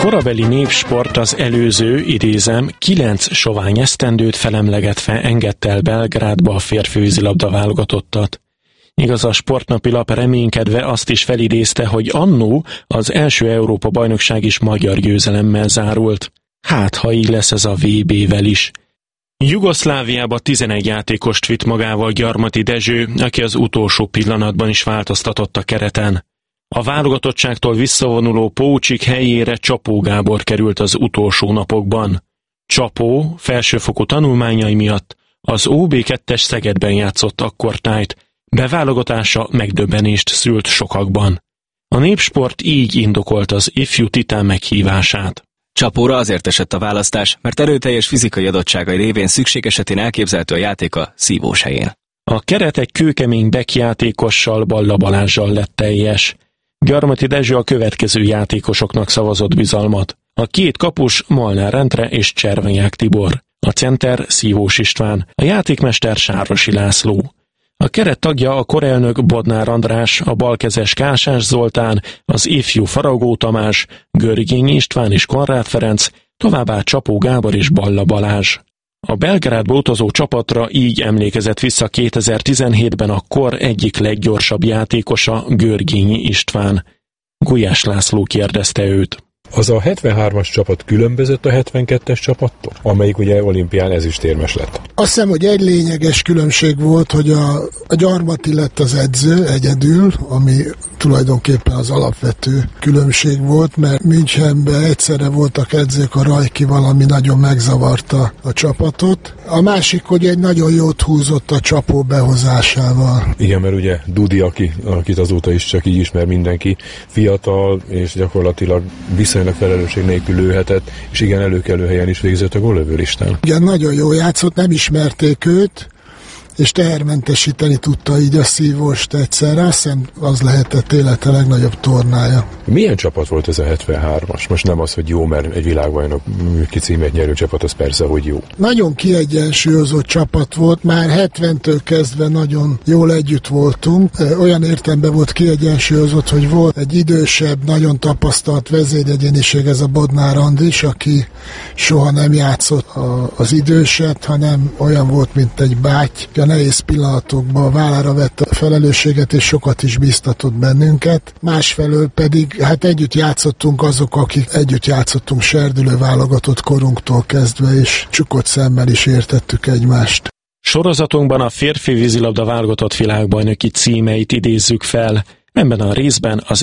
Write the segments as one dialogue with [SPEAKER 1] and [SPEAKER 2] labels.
[SPEAKER 1] korabeli népsport az előző, idézem, 9 sovány esztendőt felemlegetve engedte el Belgrádba a férfi vízilabda válogatottat. Igaz, a sportnapi lap reménykedve azt is felidézte, hogy annó az első Európa-bajnokság is magyar győzelemmel zárult. Hát, ha így lesz ez a VB-vel is. Jugoszláviába 11 játékost vitt magával Gyarmati Dezső, aki az utolsó pillanatban is változtatott a kereten. A válogatottságtól visszavonuló Pócsik helyére Csapó Gábor került az utolsó napokban. Csapó felsőfokú tanulmányai miatt az OB2-es Szegedben játszott akkortájt, beválogatása megdöbbenést szült sokakban. A népsport így indokolt az ifjú titán meghívását.
[SPEAKER 2] Csapóra azért esett a választás, mert erőteljes fizikai adottságai révén szükség esetén elképzelhető a játéka szívós helyén.
[SPEAKER 1] A keret egy kőkemény backjátékossal, Balla Balázssal lett teljes. Gyarmati Dezső a következő játékosoknak szavazott bizalmat. A két kapus Molnár Endre és Cservenyák Tibor. A center Szívós István, a játékmester Sárosi László. A keret tagja a korelnök Bodnár András, a balkezes Kásás Zoltán, az ifjú Faragó Tamás, Görgényi István és Konrád Ferenc, továbbá Csapó Gábor és Balla Balázs. A Belgrádba utazó csapatra így emlékezett vissza 2017-ben a kor egyik leggyorsabb játékosa, Görgényi István. Gulyás László kérdezte őt.
[SPEAKER 3] Az a 73-as csapat különbözött a 72-es csapattól, amelyik ugye olimpián ezüstérmes lett.
[SPEAKER 4] Azt hiszem, hogy egy lényeges különbség volt, hogy a Gyarmati lett az edző egyedül, ami tulajdonképpen az alapvető különbség volt, mert Münchenben egyszerre voltak edzők a Rajkival, ami nagyon megzavarta a csapatot. A másik, hogy egy nagyon jót húzott a Csapó behozásával.
[SPEAKER 3] Igen, mert ugye Dudi, akit azóta is csak így ismer mindenki, fiatal és gyakorlatilag viszonylag felelősség nélkül lőhetett, és igen, előkelő helyen is végzett a góllövő listán.
[SPEAKER 4] Igen, nagyon jó játszott, nem ismerték őt, és tehermentesíteni tudta így a Szívost egyszerre, azt hiszem az lehetett élete legnagyobb tornája.
[SPEAKER 3] Milyen csapat volt ez a 73-as? Most nem az, hogy jó, mert egy világbajnok címet nyerő csapat, az persze, hogy jó.
[SPEAKER 4] Nagyon kiegyensúlyozott csapat volt, már 70-től kezdve nagyon jól együtt voltunk. Olyan értelemben volt kiegyensúlyozott, hogy volt egy idősebb, nagyon tapasztalt vezéregyéniség, ez a Bodnár Andris, aki soha nem játszott az időset, hanem olyan volt, mint egy báty. A nehéz pillanatokban vállára vette a felelősséget, és sokat is biztatott bennünket. Másfelől pedig, hát együtt játszottunk azok, akik együtt játszottunk serdülő válogatott korunktól kezdve, és csukott szemmel is értettük egymást.
[SPEAKER 1] Sorozatunkban a férfi vízilabda válogatott világbajnoki címeit idézzük fel, ebben a részben az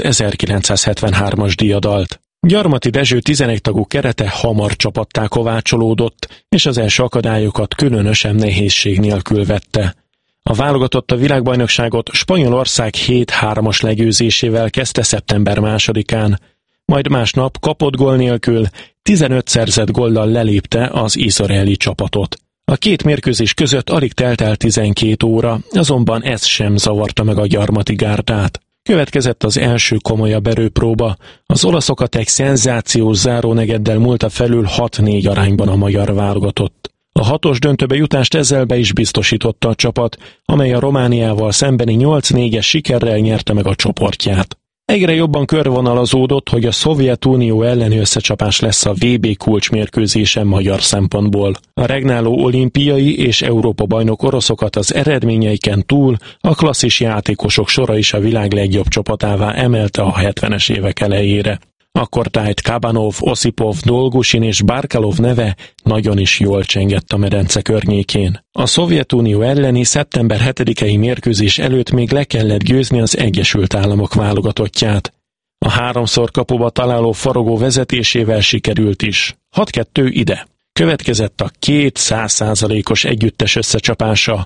[SPEAKER 1] 1973-as diadalt. Gyarmati Dezső 11 tagú kerete hamar csapattá kovácsolódott, és az első akadályokat különösen nehézség nélkül vette. A válogatott a világbajnokságot Spanyolország 7-3-as legyőzésével kezdte szeptember 2-án, majd másnap kapott gól nélkül 15 szerzett góllal lelépte az izraeli csapatot. A két mérkőzés között alig telt el 12 óra, azonban ez sem zavarta meg a gyarmati gárdát. Következett az első komolyabb erőpróba. Az olaszokat egy szenzációs zárónegeddel múlta felül 6-4 arányban a magyar válogatott. A 6-os döntőbe jutást ezzel be is biztosította a csapat, amely a Romániával szembeni 8-4-es sikerrel nyerte meg a csoportját. Egyre jobban körvonalazódott, hogy a Szovjetunió elleni összecsapás lesz a VB kulcsmérkőzésen magyar szempontból. A regnáló olimpiai és Európa-bajnok oroszokat az eredményeiken túl a klasszis játékosok sora is a világ legjobb csapatává emelte a 70-es évek elejére. Akkortájt Kabanov, Osipov, Dolgusin és Barkalov neve nagyon is jól csengett a medence környékén. A Szovjetunió elleni szeptember 7-i mérkőzés előtt még le kellett győzni az Egyesült Államok válogatottját. A 3-szor kapuba találó Faragó vezetésével sikerült is. 6-2 ide. Következett a két 100%-os együttes összecsapása.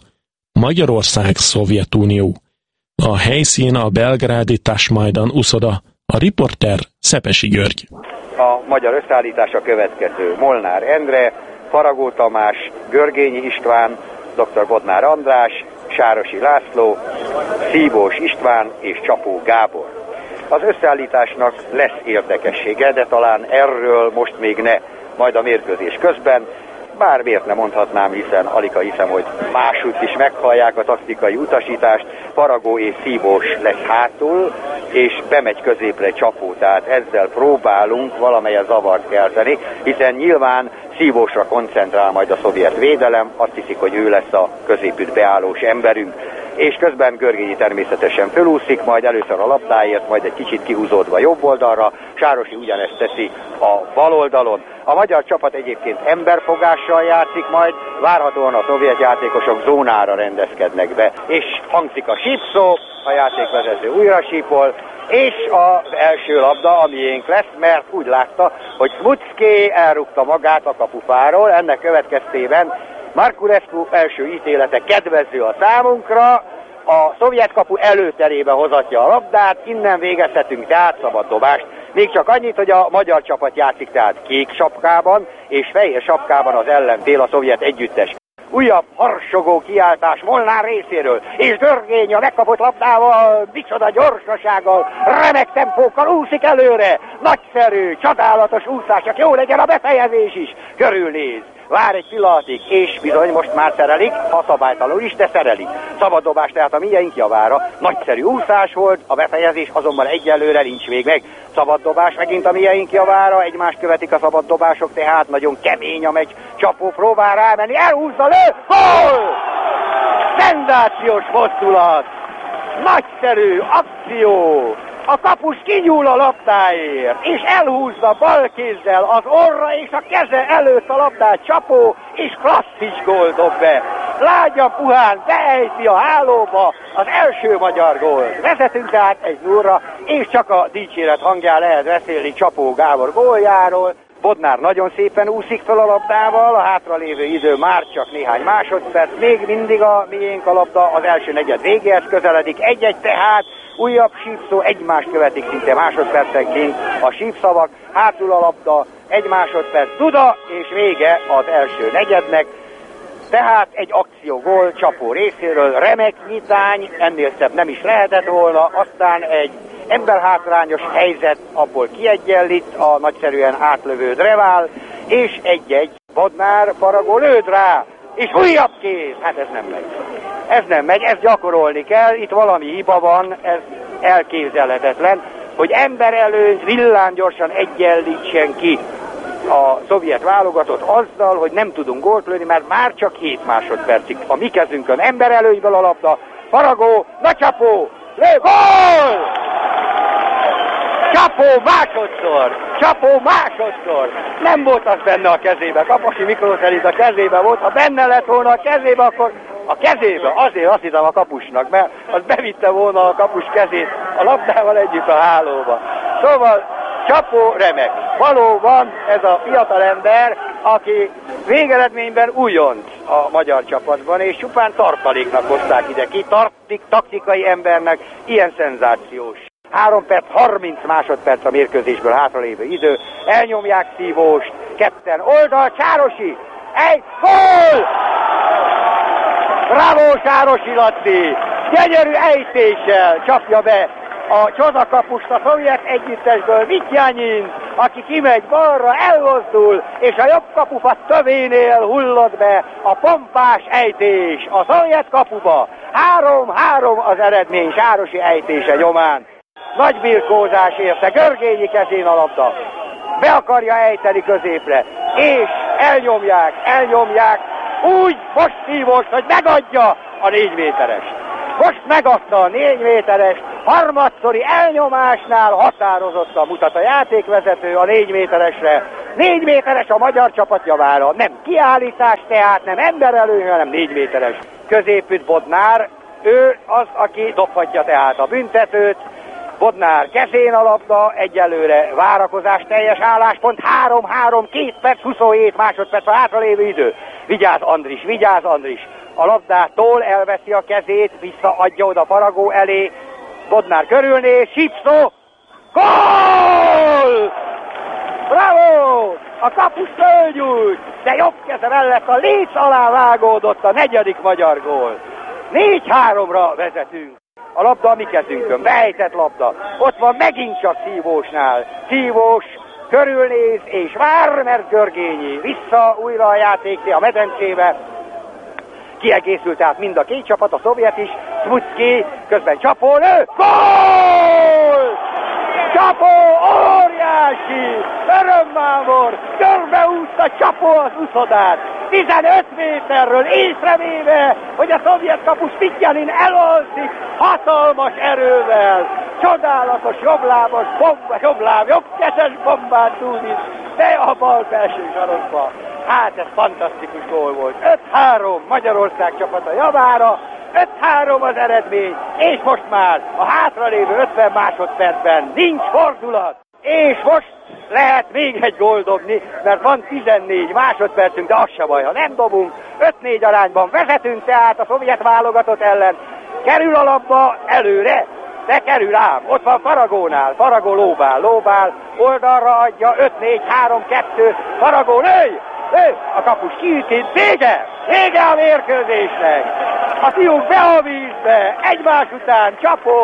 [SPEAKER 1] Magyarország-Szovjetunió. A helyszín a belgrádi Tasmajdan uszoda. A riporter Szepesi György.
[SPEAKER 5] A magyar összeállítás a következő. Molnár Endre, Faragó Tamás, Görgényi István, dr. Bodnár András, Sárosi László, Szívós István és Csapó Gábor. Az összeállításnak lesz érdekessége, de talán erről most még ne, majd a mérkőzés közben. Bár miért nem mondhatnám, hiszen alig hiszem, hogy másútt is meghallják a taktikai utasítást. Faragó és Szívós lesz hátul, és bemegy középre csapó, tehát ezzel próbálunk valamelyes zavart kelteni, hiszen nyilván Szívósra koncentrál majd a szovjet védelem, azt hiszik, hogy ő lesz a középütt beállós emberünk, és közben Görgényi természetesen fölúszik, majd először a labdáért, majd egy kicsit kihúzódva jobb oldalra, Sárosi ugyanezt teszi a bal oldalon. A magyar csapat egyébként emberfogással játszik majd, várhatóan a szovjet játékosok zónára rendezkednek be, és hangzik a sípszó, a játékvezető újra sípol, és az első labda a miénk lesz, mert úgy látta, hogy Smucki elrúgta magát a kapufáról, ennek következtében Marculescu első ítélete kedvező a számunkra, a szovjet kapu előterébe hozatja a labdát, innen végezhetünk tehát szabaddobást. Még csak annyit, hogy a magyar csapat játszik tehát kék sapkában, és fehér sapkában az ellenfél, a szovjet együttes. Újabb harsogó kiáltás Molnár részéről, és Görgény a megkapott labdával, micsoda gyorsasággal, remek tempókkal úszik előre. Nagyszerű, csodálatos úszás, csak jó legyen a befejezés is. Körülnéz, vár egy pillanatig, és bizony most már szerelik, ha szabálytalanul is, de szerelik. Szabaddobás tehát a miénk javára. Nagyszerű úszás volt, a befejezés azonban egyelőre nincs még meg. Szabaddobás megint a miénk javára, egymást követik a szabaddobások, tehát nagyon kemény a meccs. Csapó próbál rámenni, elhúzza le, gól! Szenzációs mozdulat! Nagyszerű akció! A kapus kinyúl a labdáért, és elhúzza bal kézzel az orra és a keze előtt a labdát Csapó, és klasszis gól dob be. Lágyan puhán beejti a hálóba az első magyar gólt. Vezetünk tehát 1-0-ra, és csak a dicséret hangján lehet beszélni Csapó Gábor góljáról. Bodnár nagyon szépen úszik fel a labdával, a hátralévő idő már csak néhány másodperc, még mindig a miénk a labda, az első negyed végéhez közeledik, 1-1 tehát, újabb sípszó, egymást követik szinte másodpercenként a sípszavak, hátul a labda, 1 másodperc, Duda, és vége az első negyednek. Tehát egy akciógól Csapó részéről, remek nyitány, ennél szebb nem is lehetett volna, aztán egy emberhátrányos helyzet, abból kiegyenlít a nagyszerűen átlövő Drevál, és 1-1 Bodnár Faragó lőd rá, és újabb kéz, hát ez nem megy. Ez nem megy, ezt gyakorolni kell, itt valami hiba van, ez elképzelhetetlen, hogy emberelőnyt villámgyorsan egyenlítsen ki a szovjet válogatott azzal, hogy nem tudunk gólt lőni, mert már csak 7 másodpercig a mi kezünkön emberelőnyből a labda, Faragó, na Csapó, lő, gól! Csapó másodszor, nem volt az benne a kezébe, Kaposi Miklós szerint a kezébe volt, ha benne lett volna a kezébe, akkor a kezébe, azért azt hiszem a kapusnak, mert az bevitte volna a kapus kezét a labdával együtt a hálóba. Szóval Csapó remek. Valóban ez a fiatalember, aki végeredményben újonc a magyar csapatban, és csupán tartaléknak hozták ide ki, taktikai embernek, ilyen szenzációs. 3 perc, 30 másodperc a mérkőzésből hátralévő idő, elnyomják Szívóst, ketten oldal, Sárosi, egy gól! Bravo Sárosi Laci! Gyönyörű ejtéssel csapja be a csodakapust a szovjet együttesből, Vitjányin, aki kimegy balra, elmozdul, és a jobb kapufa tövénél hullott be a pompás ejtés a szovjet kapuba. 3-3 az eredmény Sárosi ejtése nyomán. Nagy birkózás érte, Görgényi kezén a labda. Be akarja ejteni középre, és elnyomják, úgy most Szívós, hogy megadja a 4 méterest. Most megadta a 4 méterest, harmadszori elnyomásnál határozottan mutat a játékvezető a 4 méteresre. 4 méteres a magyar csapat javára, nem kiállítás tehát, nem emberelő, hanem 4 méteres. Középütt Bodnár, ő az, aki dobhatja tehát a büntetőt. Bodnár kezén a labda, egyelőre várakozás teljes álláspont, 3-3, 2 perc, 27 másodperc a hátralévő idő. Vigyázz Andris! A labdától elveszi a kezét, visszaadja oda Faragó elé, Bodnár körülnéz, sípszó, gól! Bravo! A kapus fölgyújt, de jobb keze mellett a léc alá vágódott a 4. magyar gól. 4-3-ra vezetünk. A labda a mi kezünkön, beejtett labda. Ott van megint csak Szívósnál. Szívós körülnéz és vár, mert Görgényi vissza újra a játékté a medencébe. Kiegészült tehát mind a két csapat, a szovjet is, Smucki, közben Csapó lő, gól! Csapó, óriási! Örömmámor! Körbeúszta Csapó az uszodát! 15 méterről észrevéve, hogy a szovjet kapus Pitjanin elalszik hatalmas erővel. Csodálatos jobblábos bomba, jobbkezes bombán túliz, de a bal felső sarokba. Hát ez fantasztikus gól volt. 5-3 Magyarország csapata javára, 5-3 az eredmény, és most már a hátralévő 50 másodpercben nincs fordulat. És most lehet még egy gól dobni, mert van 14 másodpercünk, de az se baj, ha nem dobunk. 5-4 arányban vezetünk tehát a szovjet válogatott ellen. Kerül a labda előre, de kerül ám. Ott van Faragónál, Faragó lóbál, oldalra adja, 5-4-3-2, Faragó lőj! A kapus kiütít, vége a mérkőzésnek. A fiúk be a vízbe, egymás után Csapó,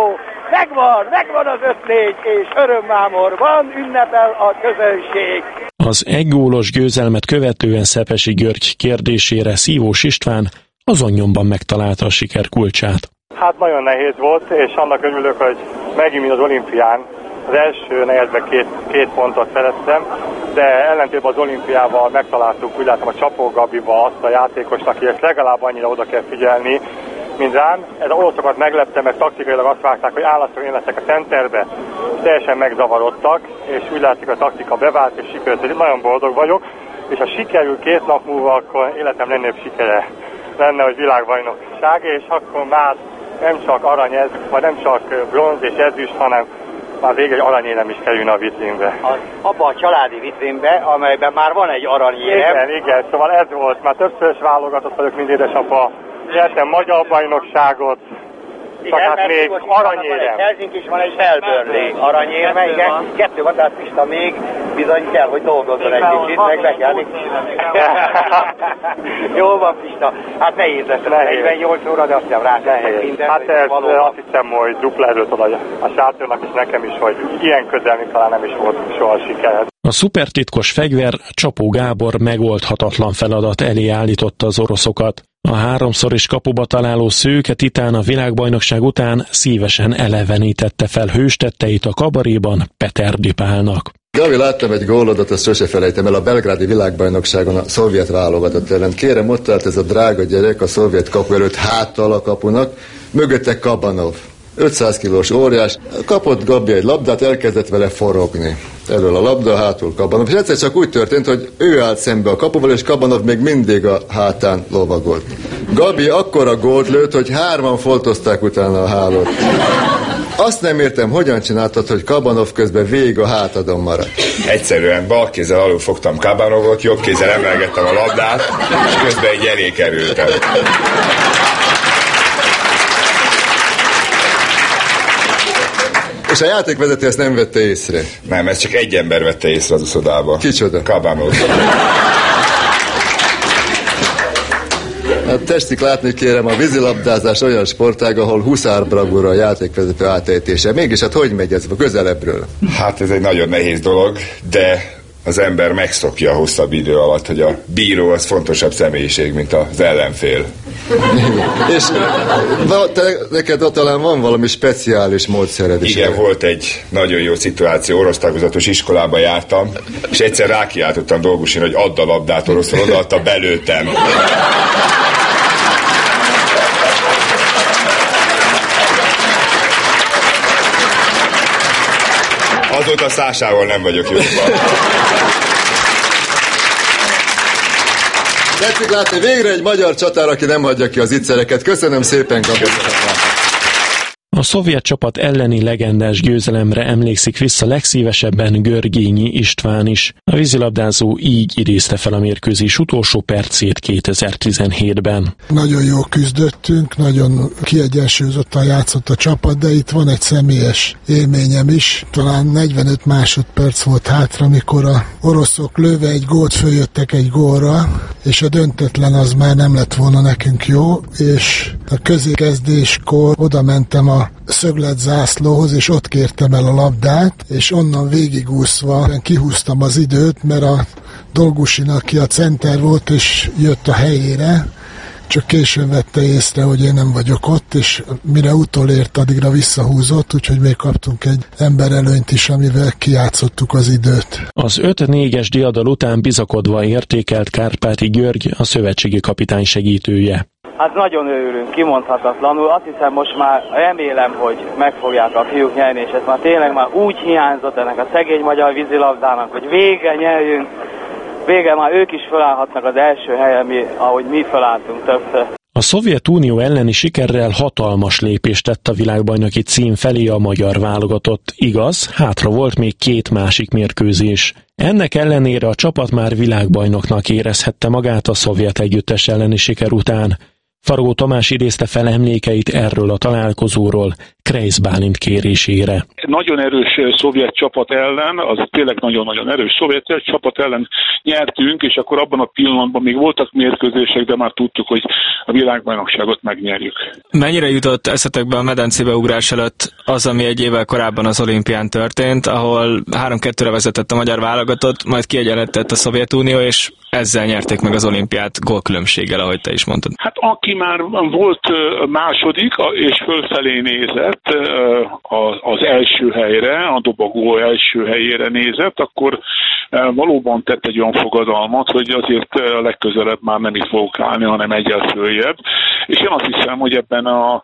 [SPEAKER 5] megvan az 5-4, és örömmámor van, ünnepel a közönség.
[SPEAKER 1] Az egygólos győzelmet követően Szepesi György kérdésére Szívós István azonnyomban megtalálta a siker kulcsát.
[SPEAKER 6] Hát nagyon nehéz volt, és annak örülök, hogy megint mint az olimpián. Az első negyedben két pontot szereztem, de ellentétben az olimpiával megtaláltuk, úgy látom, a Csapó Gabiba azt a játékost, akihez legalább annyira oda kell figyelni, mint rám. Ez az oroszokat meglepte, mert taktikailag azt vágták, hogy állandóan én leszek a centerbe. Teljesen megzavarodtak, és úgy látszik, a taktika bevált, és sikerült. Nagyon boldog vagyok, és ha sikerül 2 nap múlva, akkor életem legnagyobb sikere lenne, hogy világbajnokság, és akkor már nem csak arany ez, vagy nem csak bronz és ezüst, hanem már végig egy aranyérem is kerülne a vitrínbe.
[SPEAKER 5] Abba a családi vitrínbe, amelyben már van egy aranyérem.
[SPEAKER 6] Igen, szóval ez volt. Már többszörös válogatott vagyok, mint édesapa. Nyertem magyar bajnokságot, csak hát még aranyérem.
[SPEAKER 5] Helsinki is van egy Melbourne aranyérme, igen. 2 van, tehát Pista még bizony kell, hogy dolgozzon egy kicsit, meg be kell. Jó van, Pista. Hát nehéz lesz, 48 óra, de azt hiszem ráteszek mindent.
[SPEAKER 6] Hát ez azt hiszem, hogy dupla erőt oda a sátornak és nekem is, hogy ilyen közel, mint talán nem is volt soha siker.
[SPEAKER 1] A szupertitkos fegyver Csapó Gábor megoldhatatlan feladat elé állította az oroszokat. A 3-szor is kapuba találó szőke titán a világbajnokság után szívesen elevenítette fel hőstetteit a kabaréban Peterdi Pálnak.
[SPEAKER 7] Gabi, láttam egy gólodat, azt sose felejtem el, a belgrádi világbajnokságon a szovjet válogatott ellen. Kérem, ott állt ez a drága gyerek a szovjet kapu előtt háttal a kapunak, mögötte Kabanov. 500 kilós óriás, kapott Gabi egy labdát, elkezdett vele forogni. Elől a labda, hátul Kabanov. És egyszer csak úgy történt, hogy ő állt szembe a kapuval, és Kabanov még mindig a hátán lovagolt. Gabi akkora gólt lőtt, hogy 3-an foltozták utána a hálót. Azt nem értem, hogyan csináltad, hogy Kabanov közben végig a hátadon maradt.
[SPEAKER 8] Egyszerűen bal kézzel alul fogtam Kabanovot, jobb kézzel emelgettem a labdát, és közben egy elé kerültem.
[SPEAKER 7] És a játékvezető ezt nem vette észre.
[SPEAKER 8] Nem, ez csak egy ember vette észre az uszodába.
[SPEAKER 7] Kicsoda?
[SPEAKER 8] Kabanov.
[SPEAKER 7] Hát testik látni, kérem, a vízilabdázás olyan sportág, ahol huszárbravúra a játékvezető átejtése. Mégis hát hogy megy ez közelebbről?
[SPEAKER 8] Hát ez egy nagyon nehéz dolog, de az ember megszokja hosszabb idő alatt, hogy a bíró az fontosabb személyiség, mint az ellenfél.
[SPEAKER 7] És neked talán van valami speciális módszered is.
[SPEAKER 8] Igen, volt egy nagyon jó szituáció, orosz tagozatos iskolába jártam, és egyszer rákiáltottam Dolgosin, hogy add a labdát oroszul, odaadta, belőttem. Azóta Szásával nem vagyok jóban.
[SPEAKER 7] Tetszik látni, végre egy magyar csatár, aki nem hagyja ki az ígyszereket. Köszönöm szépen, Gabi.
[SPEAKER 1] A szovjet csapat elleni legendás győzelemre emlékszik vissza legszívesebben Görgényi István is. A vízilabdázó így idézte fel a mérkőzés utolsó percét 2017-ben.
[SPEAKER 4] Nagyon jól küzdöttünk, nagyon kiegyensúlyozottan játszott a csapat, de itt van egy személyes élményem is. Talán 45 másodperc volt hátra, amikor a oroszok lőve egy gólt följöttek egy gólra, és a döntetlen az már nem lett volna nekünk jó, és a közékezdéskor oda mentem a szöglet zászlóhoz, és ott kértem el a labdát, és onnan végigúszva kihúztam az időt, mert a Dolgusin, aki a center volt, és jött a helyére, csak későn vette észre, hogy én nem vagyok ott, és mire utolért, addigra visszahúzott, úgyhogy még kaptunk egy emberelőnyt is, amivel kijátszottuk az időt.
[SPEAKER 1] Az 5-4-es diadal után bizakodva értékelt Kárpáti György, a szövetségi kapitány segítője.
[SPEAKER 9] Hát nagyon örülünk, kimondhatatlanul. Azt hiszem, most már remélem, hogy meg fogják a fiúk nyerni, és ez már tényleg már úgy hiányzott ennek a szegény magyar vízilabdának, hogy végre nyerjünk. Végre már ők is felállhatnak az első helyen, ahogy mi felálltunk többször.
[SPEAKER 1] A Szovjetunió elleni sikerrel hatalmas lépést tett a világbajnoki cím felé a magyar válogatott. Igaz, hátra volt még 2 másik mérkőzés. Ennek ellenére a csapat már világbajnoknak érezhette magát a szovjet együttes elleni siker után. Faragó Tamás idézte fel emlékeit erről a találkozóról Kreisz Bálint kérésére.
[SPEAKER 10] Nagyon erős szovjet csapat ellen, az tényleg nagyon-nagyon erős szovjet csapat ellen nyertünk, és akkor abban a pillanatban még voltak mérkőzések, de már tudtuk, hogy a világbajnokságot megnyerjük.
[SPEAKER 2] Mennyire jutott eszetekbe a medencébe ugrás előtt az, ami egy évvel korábban az olimpián történt, ahol 3-2-re vezetett a magyar válogatott, majd kiegyenlített a Szovjetunió, és ezzel nyerték meg az olimpiát gólkülönbséggel, ahogy te is mondtad.
[SPEAKER 10] Hát aki már volt második, és fölfelé nézett, az első helyre, a dobogó első helyére nézett, akkor valóban tett egy olyan fogadalmat, hogy azért legközelebb már nem itt fogok állni, hanem egyel följebb. És én azt hiszem, hogy ebben a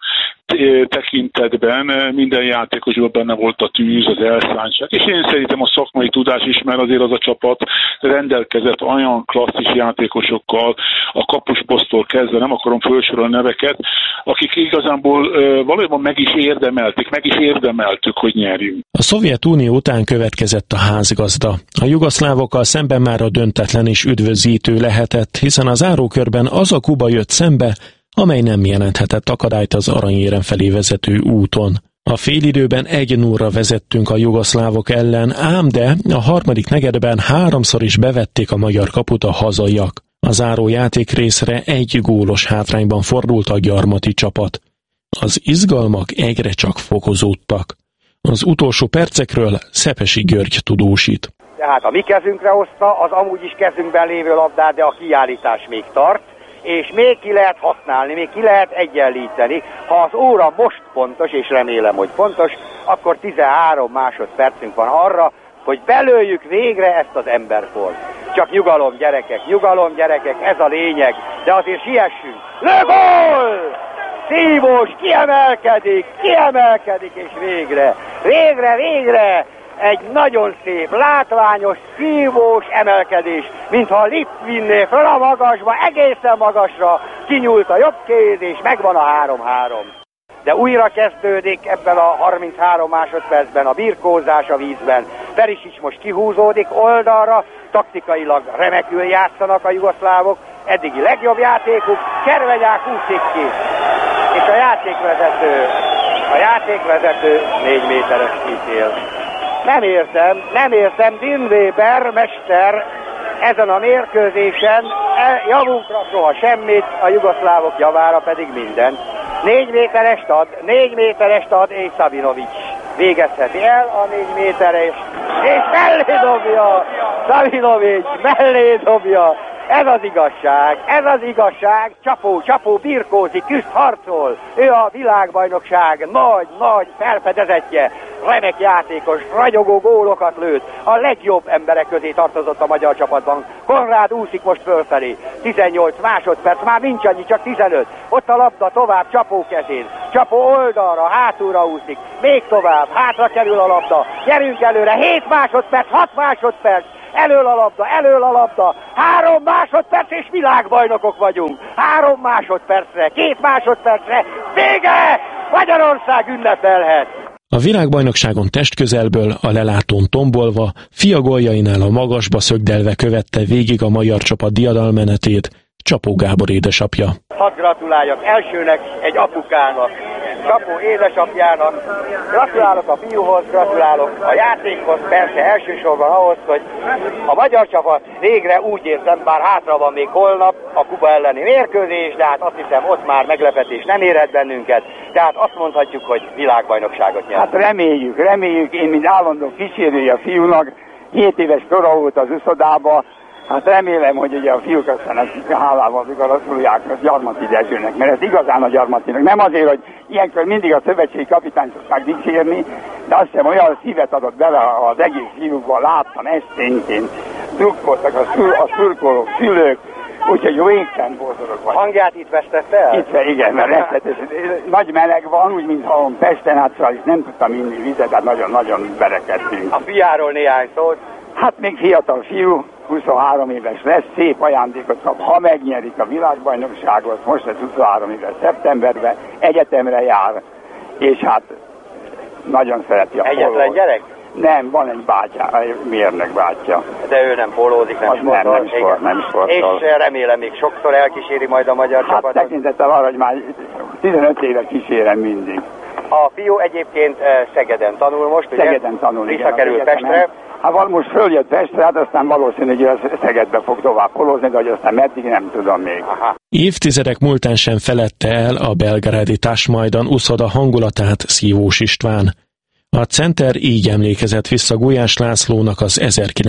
[SPEAKER 10] tekintetben minden játékosban benne volt a tűz, az elszántság, és én szerintem a szakmai tudás is, mert azért az a csapat rendelkezett olyan klasszis játékosokkal, a kapusposzttól kezdve, nem akarom felsorolni neveket, akik igazából valójában meg is érdemeltük, hogy nyerjünk.
[SPEAKER 1] A Szovjetunió után következett a házgazda. A jugoszlávokkal szemben már a döntetlen is üdvözítő lehetett, hiszen az zárókörben az a Kuba jött szembe, amely nem jelenthetett akadályt az aranyérem felé vezető úton. A félidőben 1-0-ra vezettünk a jugoszlávok ellen, ám de a harmadik negyedben 3-szor is bevették a magyar kaput a hazaiak. A záró játékrészre 1 gólos hátrányban fordult a gyarmati csapat. Az izgalmak egyre csak fokozódtak. Az utolsó percekről Szepesi György tudósít.
[SPEAKER 5] Tehát a mi kezünkre hozta az amúgy is kezünkben lévő labdát, de a kiállítás még tart, és még ki lehet használni, még ki lehet egyenlíteni. Ha az óra most pontos, és remélem, hogy pontos, akkor 13 másodpercünk van arra, hogy belőjük végre ezt az emberfolt. Csak nyugalom gyerekek, ez a lényeg, de azért siessünk. Lőgól! Szívós, kiemelkedik, és végre! Egy nagyon szép, látványos, szívós emelkedés, mintha a Lip vinné föl a magasba, egészen magasra, kinyúlt a jobb kéz, és megvan a 3-3. De újra kezdődik ebben a 33 másodpercben a birkózás a vízben. Perisic most kihúzódik oldalra, taktikailag remekül játszanak a jugoszlávok, eddigi legjobb játékuk, Kervenyák úszik ki, és a játékvezető 4 méteres ítél. Nem értem, Dean Weber mester ezen a mérkőzésen javunkra soha semmit, a jugoszlávok javára pedig minden. 4 méterest ad, és Savinovic végezheti el a 4 méteres, és mellé dobja, Savinovic mellé dobja. Ez az igazság, Csapó birkózik, küzd, harcol, ő a világbajnokság nagy felfedezetje, remek játékos, ragyogó gólokat lőtt, a legjobb emberek közé tartozott a magyar csapatban. Konrád úszik most fölfelé, 18 másodperc, már nincs annyi, csak 15, ott a labda tovább Csapó kezén, Csapó oldalra, hátulra úszik, még tovább, hátra kerül a labda, gyerünk előre, 7 másodperc, 6 másodperc, elől a labda, 3 másodperc és világbajnokok vagyunk. 3 másodpercre, 2 másodpercre, vége! Magyarország ünnepelhet!
[SPEAKER 1] A világbajnokságon testközelből, a lelátón tombolva, fia góljainál a magasba szögdelve követte végig a magyar csapat diadalmenetét Csapó Gábor édesapja.
[SPEAKER 5] Hadd gratuláljak elsőnek egy apukának, Csapó édesapjának, gratulálok a fiúhoz, gratulálok a játékhoz, persze elsősorban ahhoz, hogy a magyar csapat végre úgy érzem, bár hátra van még holnap a Kuba elleni mérkőzés, de hát azt hiszem ott már meglepetés nem érhet bennünket, tehát azt mondhatjuk, hogy világbajnokságot nyert.
[SPEAKER 11] Hát reméljük, én mint állandó kísérője a fiúnak, 7 éves kora volt az uszodába, Hát remélem, hogy ugye a fiúk aztán ezt hálával gratulálják a Gyarmati Dezsőnek, mert ez igazán a Gyarmatinak. Nem azért, hogy ilyenkor mindig a szövetségi kapitány szokták dicsérni, de azt hiszem olyan szívet adott bele az egész fiúkban, láttam esténként, drukkoltak a szurkolók, szülők, úgyhogy végtelen boldogok vagy.
[SPEAKER 5] Hangját itt vesztette el?
[SPEAKER 11] Itt, igen, mert rettetes. Nagy meleg van, úgy, mintha Pesten átszal, és nem tudtam inni vizet, tehát nagyon-nagyon berekedtünk.
[SPEAKER 5] A fiáról néhány szót.
[SPEAKER 11] Hát még fiatal fiú, 23 éves lesz, szép ajándékot kap, ha megnyerik a világbajnokságot, most lesz 23 éves szeptemberben, egyetemre jár, és hát nagyon szereti a pólót.
[SPEAKER 5] Egyetlen gyerek?
[SPEAKER 11] Nem, van egy bátyja, mérnök bátya.
[SPEAKER 5] De ő nem pólózik, nem sportol.
[SPEAKER 11] Nem sportol.
[SPEAKER 5] És remélem még sokszor elkíséri majd a magyar csapatot.
[SPEAKER 11] Hát tekintettel arra, hogy már 15 éve kísérem mindig.
[SPEAKER 5] A fiú egyébként Szegeden tanul most, ugye?
[SPEAKER 11] Szegeden tanul, igen.
[SPEAKER 5] Visszakerült Pestre.
[SPEAKER 11] Hát most följött Pestre, hát aztán valószínűleg Szegedbe fog tovább polózni, de hogy aztán meddig nem tudom még.
[SPEAKER 5] Aha.
[SPEAKER 1] Évtizedek múltán sem felette el a belgrádi Tasmajdan uszoda hangulatát Szívós István. A center így emlékezett vissza Gulyás Lászlónak az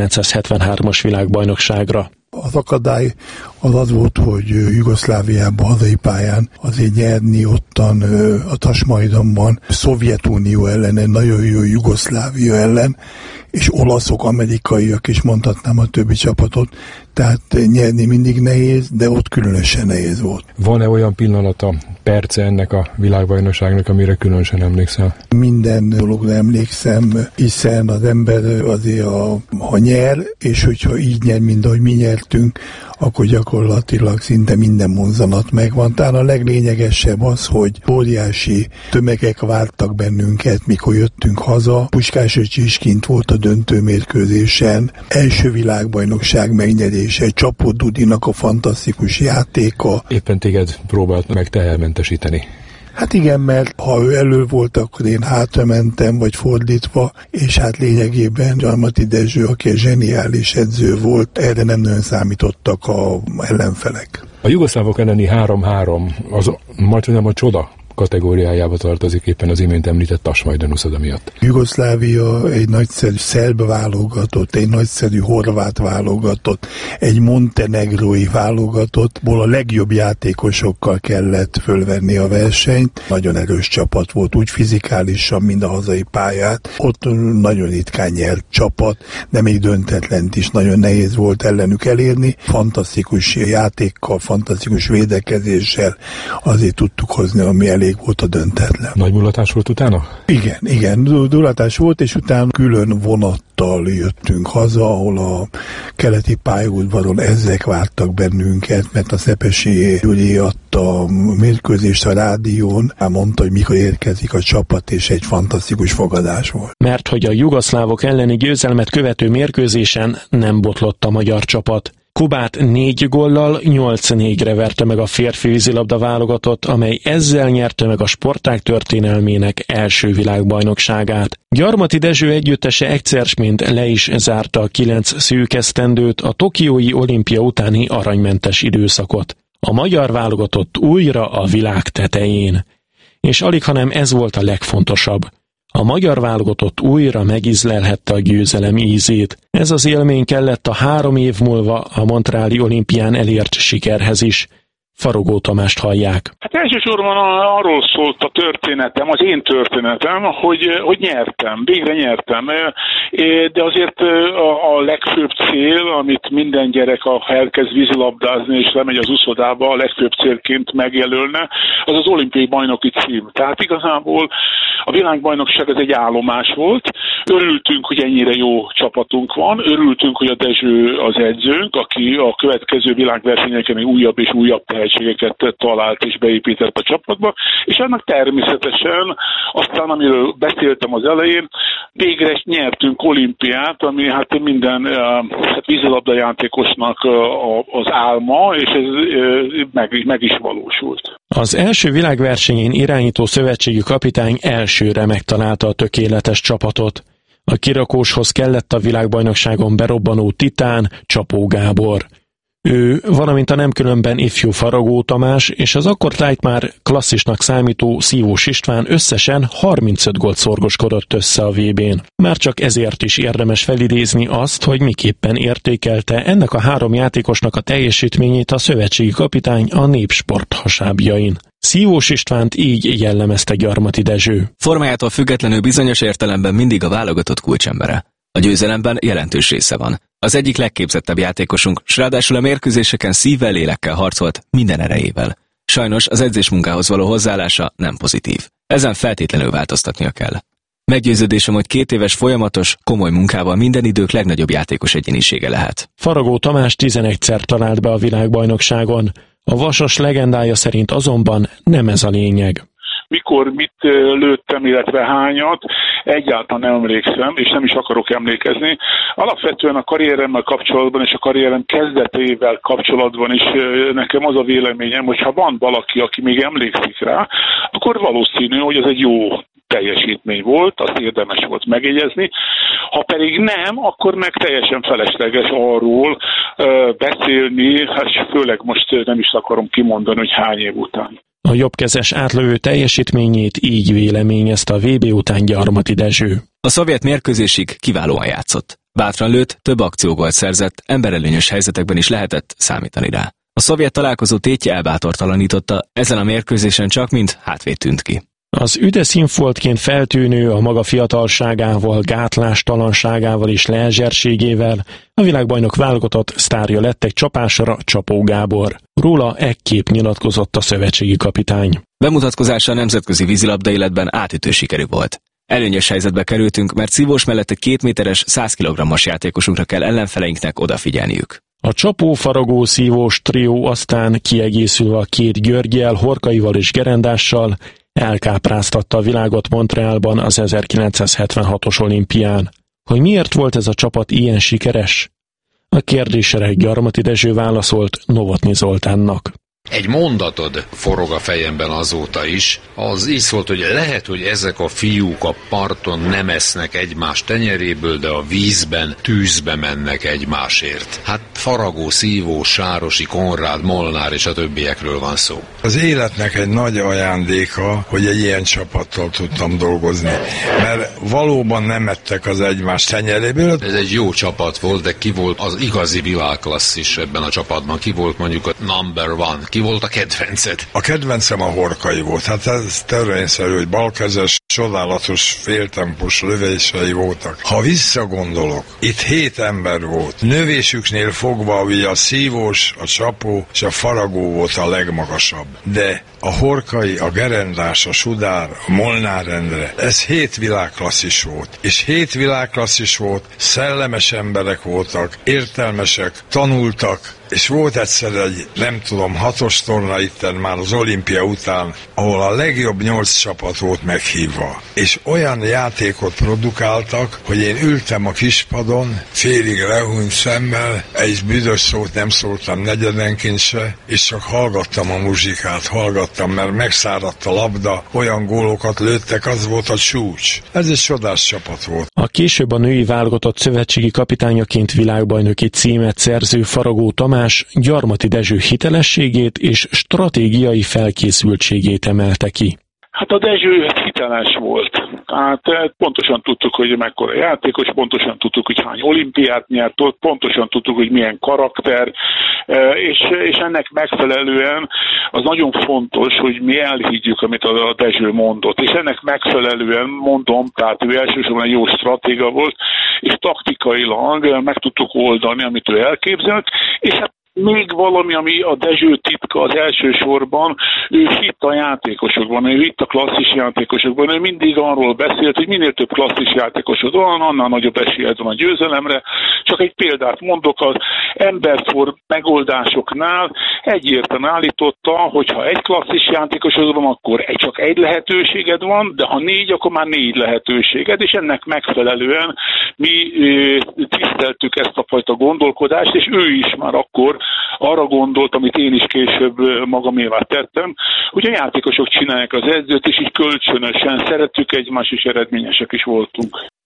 [SPEAKER 1] 1973-as világbajnokságra.
[SPEAKER 12] Az akadály az volt, hogy Jugoszláviában, hazai pályán azért nyerni ottan a Tasmajdanban, Szovjetunió ellen, nagyon jó Jugoszlávia ellen, és olaszok, amerikaiak is mondhatnám a többi csapatot, tehát nyerni mindig nehéz, de ott különösen nehéz volt.
[SPEAKER 3] Van-e olyan pillanata, perce ennek a világbajnokságnak, amire különösen emlékszel?
[SPEAKER 12] Minden dologra emlékszem, hiszen az ember azért, ha nyer, és hogyha így nyer, mint ahogy mi nyertünk, akkor gyakorlatilag szinte minden mozzanat megvan. Talán a leglényegesebb az, hogy óriási tömegek vártak bennünket, mikor jöttünk haza. Puskás öcsi is kint volt a döntőmérkőzésen. Első világbajnokság megnyerése, Csapó Dudinak a fantasztikus játéka.
[SPEAKER 3] Éppen téged próbált meg tehermentesíteni.
[SPEAKER 12] Hát igen, mert ha ő elő volt, akkor én hátra mentem, vagy fordítva, és hát lényegében Gyarmati Dezső, aki egy zseniális edző volt, erre nem nagyon számítottak a ellenfelek.
[SPEAKER 3] A jugoszlávok elleni 3-3 az majdnem a csoda kategóriájába tartozik éppen az imént említett Tasmajdan uszoda miatt.
[SPEAKER 12] Jugoszlávia egy nagyszerű szerb válogatott, egy nagyszerű horvát válogatott, egy montenegrói válogatottból a legjobb játékosokkal kellett fölvenni a versenyt. Nagyon erős csapat volt, úgy fizikálisan, mint a hazai pályát. Ott nagyon ritkán nyert csapat, de még döntetlent is nagyon nehéz volt ellenük elérni. Fantasztikus játékkal, fantasztikus védekezéssel azért tudtuk hozni, ami elég volt a döntetlen.
[SPEAKER 3] Nagy mulatás volt utána?
[SPEAKER 12] Igen, dulatás volt, és utána külön vonattal jöttünk haza, ahol a keleti pályaudvaron ezek vártak bennünket, mert a Szepesi Gyuri adta a mérkőzést a rádión, mondta, hogy mikor érkezik a csapat, és egy fantasztikus fogadás volt.
[SPEAKER 1] Mert hogy a jugoszlávok elleni győzelmet követő mérkőzésen nem botlott a magyar csapat. Kubát 4 góllal 8-4-re verte meg a férfi vízilabda válogatott, amely ezzel nyerte meg a sportág történelmének első világbajnokságát. Gyarmati Dezső együttese egyszer mint le is zárta a 9 szűk esztendőt, a tokiói olimpia utáni aranymentes időszakot. A magyar válogatott újra a világ tetején. És alighanem ez volt a legfontosabb. A magyar válogatott újra megízlelhette a győzelem ízét. Ez az élmény kellett a 3 év múlva a montreali olimpián elért sikerhez is. Farogó Tamást hallják.
[SPEAKER 10] Hát elsősorban arról szólt a történetem, az én történetem, hogy nyertem, végre nyertem. De azért a legfőbb cél, amit minden gyerek, ha elkezd vízilabdázni és lemegy az uszodába, a legfőbb célként megjelölne, az az olimpiai bajnoki cím. Tehát igazából a világbajnokság ez egy állomás volt. Örültünk, hogy ennyire jó csapatunk van, örültünk, hogy a Dezső az edzőnk, aki a következő világversenyeken újabb és újabb tehetségeket talált és beépített a csapatba, és annak természetesen aztán, amiről beszéltem az elején, végre nyertünk olimpiát, ami hát minden vízilabda játékosnak az álma, és ez meg is valósult.
[SPEAKER 1] Az első világversenyén irányító szövetségi kapitány elsőre megtalálta a tökéletes csapatot. A kirakóshoz kellett a világbajnokságon berobbanó titán, Csapó Gábor. Ő, valamint a nem különben ifjú Faragó Tamás és az akkortájt már klasszisnak számító Szívós István összesen 35 gólt szorgoskodott össze a VB-n. Már csak ezért is érdemes felidézni azt, hogy miképpen értékelte ennek a 3 játékosnak a teljesítményét a szövetségi kapitány a Népsport hasábjain. Szívós Istvánt így jellemezte Gyarmati Dezső.
[SPEAKER 13] Formájától függetlenül bizonyos értelemben mindig a válogatott kulcsembere. A győzelemben jelentős része van. Az egyik legképzettebb játékosunk, s ráadásul a mérkőzéseken szívvel, lélekkel harcolt minden erejével. Sajnos az edzésmunkához való hozzáállása nem pozitív. Ezen feltétlenül változtatnia kell. Meggyőződésem, hogy 2 éves folyamatos, komoly munkával minden idők legnagyobb játékos egyénisége lehet.
[SPEAKER 1] Faragó Tamás 11-szer talált be a világbajnokságon. A Vasas legendája szerint azonban nem ez a lényeg.
[SPEAKER 10] Mikor mit lőttem, illetve hányat, egyáltalán nem emlékszem, és nem is akarok emlékezni. Alapvetően a karrieremmel kapcsolatban és a karrierem kezdetével kapcsolatban is nekem az a véleményem, hogy ha van valaki, aki még emlékszik rá, akkor valószínű, hogy ez egy jó teljesítmény volt, azt érdemes volt megjegyezni. Ha pedig nem, akkor meg teljesen felesleges arról beszélni, hát főleg most nem is akarom kimondani, hogy hány év után.
[SPEAKER 1] A jobbkezes átlövő teljesítményét így véleményezte a VB után Gyarmati Dezső.
[SPEAKER 13] A szovjet mérkőzésig kiválóan játszott. Bátran lőtt, több akciógolt szerzett, emberelőnyös helyzetekben is lehetett számítani rá. A szovjet találkozó tétje elbátortalanította, ezen a mérkőzésen csak mint hátvéd tűnt ki.
[SPEAKER 1] Az üde színfoltként feltűnő a maga fiatalságával, gátlástalanságával és lezserségével a világbajnok válogatott sztárja lett egy csapásra Csapó Gábor. Róla ekképp nyilatkozott a szövetségi kapitány.
[SPEAKER 13] Bemutatkozása a nemzetközi vízilabda életben átütő sikerű volt. Előnyös helyzetbe kerültünk, mert Szívós mellett egy 2 méteres, 100 kg-os játékosunkra kell ellenfeleinknek odafigyelniük.
[SPEAKER 1] A Csapó Faragó Szívós trió aztán kiegészülve a 2 Györgyel, Horkaival és Gerendással elkápráztatta a világot Montrealban az 1976-os olimpián. Hogy miért volt ez a csapat ilyen sikeres? A kérdésre Gyarmati Dezső válaszolt Novotny Zoltánnak.
[SPEAKER 14] Egy mondatod forog a fejemben azóta is, az így szólt, hogy lehet, hogy ezek a fiúk a parton nem esznek egymás tenyeréből, de a vízben, tűzbe mennek egymásért. Hát Faragó, Szívós, Sárosi, Konrád, Molnár és a többiekről van szó.
[SPEAKER 12] Az életnek egy nagy ajándéka, hogy egy ilyen csapattal tudtam dolgozni, mert valóban nem ettek az egymás tenyeréből.
[SPEAKER 14] Ez egy jó csapat volt, de ki volt az igazi világklasszis ebben a csapatban? Ki volt mondjuk a number one? Ki volt a kedvenced?
[SPEAKER 12] A kedvencem a Horkai volt. Hát ez törvényszerű, hogy balkezes, csodálatos, féltempós lövései voltak. Ha visszagondolok, itt 7 ember volt. Növésüknél fogva ugye a Szívós, a Csapó és a Faragó volt a legmagasabb. De a Horkai, a Gerendás, a Sudár, a Molnár Endre, ez 7 világklasszis volt. És 7 világklasszis volt, szellemes emberek voltak, értelmesek, tanultak, és volt egyszer egy, nem tudom, 6-os torna itten már az olimpia után, ahol a legjobb 8 csapat volt meghívva. És olyan játékot produkáltak, hogy én ültem a kispadon, félig lehúnyt szemmel, egy büdös szót nem szóltam negyedenként se, és csak hallgattam a muzsikát, mert megszáradt a labda, olyan gólokat lőttek, az volt a csúcs. Ez egy csodás csapat volt.
[SPEAKER 1] A később a női válogatott szövetségi kapitányaként világbajnoki címet szerző Faragó Tamás Gyarmati Dezső hitelességét és stratégiai felkészültségét emelte ki.
[SPEAKER 10] Hát a Dezső hiteles volt. Hát pontosan tudtuk, hogy mekkora játékos, pontosan tudtuk, hogy hány olimpiát nyert, pontosan tudtuk, hogy milyen karakter, és ennek megfelelően az nagyon fontos, hogy mi elhiggyük, amit a Dezső mondott, és ennek megfelelően mondom, tehát ő elsősorban egy jó stratéga volt, és taktikailag meg tudtuk oldani, amit ő elképzelt, és hát még valami, ami a Dezső titka az elsősorban, ő hitt a játékosokban, ő hitt a klasszis játékosokban, ő mindig arról beszélt, hogy minél több klasszis játékosod van, annál nagyobb esélyed van a győzelemre. Csak egy példát mondok, az emberfor megoldásoknál egyértelműen állította, hogy ha egy klasszis játékosod van, akkor csak egy lehetőséged van, de ha 4, akkor már 4 lehetőséged, és ennek megfelelően mi tiszteltük ezt a fajta gondolkodást, és ő is már akkor arra gondolt, amit én is később magamévá tettem, hogy a játékosok csinálják az edzőt, és így kölcsönösen szerettük egymást, és eredményesek is voltunk.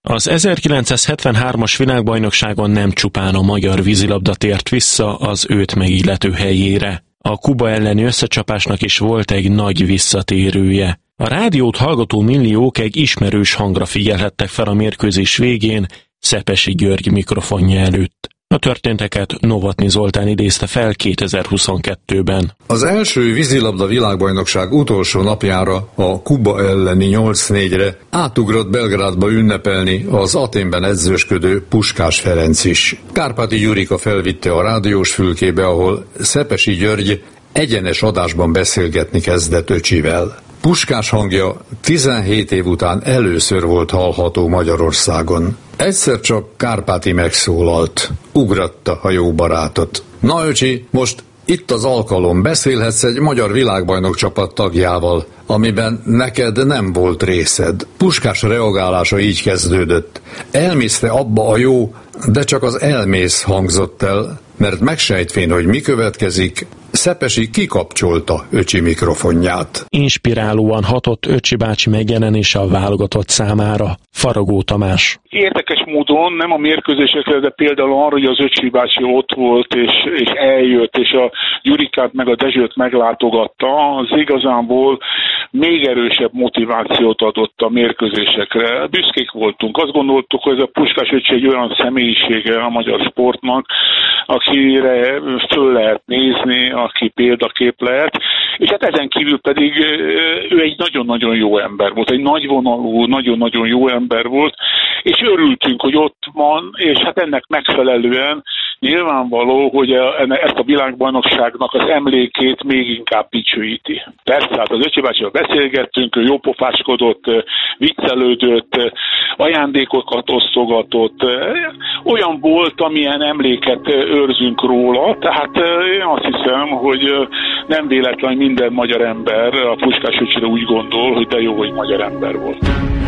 [SPEAKER 1] Az 1973-as világbajnokságon nem csupán a magyar vízilabda tért vissza az őt megillető helyére. A Kuba elleni összecsapásnak is volt egy nagy visszatérője. A rádiót hallgató milliók egy ismerős hangra figyelhettek fel a mérkőzés végén Szepesi György mikrofonja előtt. A történteket Novotny Zoltán idézte fel 2022-ben.
[SPEAKER 15] Az első vízilabda világbajnokság utolsó napjára, a Kuba elleni 8-4-re átugrott Belgrádba ünnepelni az Athénben edzősködő Puskás Ferenc is. Kárpáti Gyurika felvitte a rádiós fülkébe, ahol Szepesi György egyenes adásban beszélgetni kezdett öcsivel. Puskás hangja 17 év után először volt hallható Magyarországon. Egyszer csak Kárpáti megszólalt, ugratta a jó barátot. Na öcsi, most itt az alkalom, beszélhetsz egy magyar világbajnok csapat tagjával, amiben neked nem volt részed. Puskás reagálása így kezdődött. Elmész te abba a jó, de csak az elmész hangzott el, mert megsejtvén, hogy mi következik, Szepesi kikapcsolta öcsi mikrofonját.
[SPEAKER 1] Inspirálóan hatott öcsi bácsi megjelenése a válogatott számára. Faragó Tamás.
[SPEAKER 10] Érdekes módon nem a mérkőzésekre, de például arra, hogy az öcsi bácsi ott volt, és eljött, és a Gyurikát meg a Dezsőt meglátogatta, az igazából még erősebb motivációt adott a mérkőzésekre. Büszkék voltunk. Azt gondoltuk, hogy ez a Puskás öcsi egy olyan személyisége a magyar sportnak, akire föl lehet nézni, aki példakép lehet, és hát ezen kívül pedig ő egy nagyon-nagyon jó ember volt, egy nagyvonalú, nagyon-nagyon jó ember volt, és örültünk, hogy ott van, és hát ennek megfelelően nyilvánvaló, hogy ezt a világbajnokságnak az emlékét még inkább dicsőíti. Persze, hát az öcsi bácsival beszélgettünk, ő jópofáskodott, viccelődött, ajándékokat osztogatott, olyan volt, amilyen emléket őrzünk róla, tehát én azt hiszem, hogy nem véletlen minden magyar ember a Puskás öcsire úgy gondol, hogy de jó, hogy magyar ember volt.